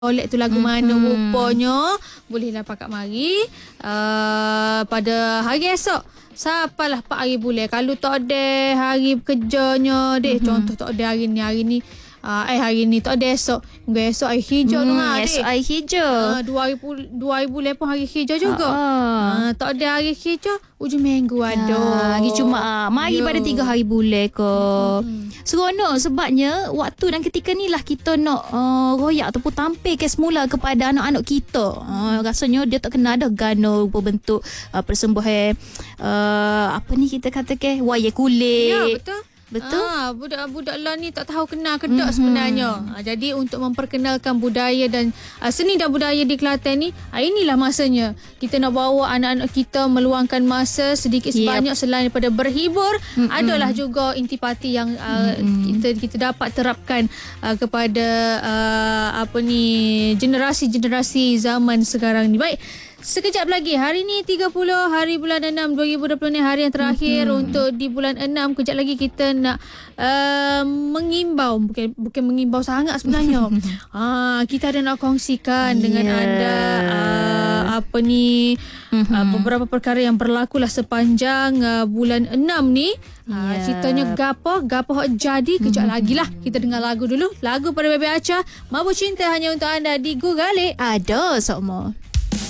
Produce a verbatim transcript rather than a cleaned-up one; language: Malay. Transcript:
Oleh tu lagu mm-hmm. mana rupanya bolehlah pakat mari uh, pada hari esok. Sapalah Pak hari boleh. Kalau tak ada hari kerjanya deh. Mm-hmm. Contoh tak ada hari ni hari ni. Uh, eh hari ni tak ada esok. Mungkin esok hari hijau tu hmm, esok hari hijau. Uh, dua hari dua hari boleh pun hari hijau juga. Uh, uh. Uh, tak ada hari hijau hujung minggu ada. Uh, hari Jumaat. Mari yeah. pada tiga hari boleh ke. Hmm. Seronok sebabnya waktu dan ketika ni lah kita nak uh, royak ataupun tampil ke semula kepada anak-anak kita. Uh, rasanya dia tak kena ada gano berbentuk uh, persembahan uh, apa ni kita kata ke wayang kulit. Ya betul. Betul. Ah, budak-budak lah ni tak tahu kenal kedak mm-hmm. sebenarnya. Ah, jadi untuk memperkenalkan budaya dan ah, seni dan budaya di Kelantan ni, ah, inilah masanya kita nak bawa anak-anak kita meluangkan masa sedikit sebanyak yep. selain daripada berhibur, mm-hmm. adalah juga intipati yang ah, mm-hmm. kita kita dapat terapkan ah, kepada ah, apa ni generasi-generasi zaman sekarang ni. Baik. Sekejap lagi, hari ni tiga puluh hari bulan enam dua ribu dua puluh ni, hari yang terakhir mm-hmm. untuk di bulan enam. Kejap lagi kita nak uh, mengimbau, bukan bukan mengimbau sangat sebenarnya. ha, kita ada nak kongsikan yeah. dengan anda uh, apa ni mm-hmm. uh, beberapa perkara yang berlaku lah sepanjang uh, bulan enam ni. Ha, yeah. Ceritanya gapo gapo jadi kejap mm-hmm. lagi lah. Kita dengar lagu dulu. Lagu pada Bebe Acha, Mabuk Cinta hanya untuk anda di Google. Ada Sokmo.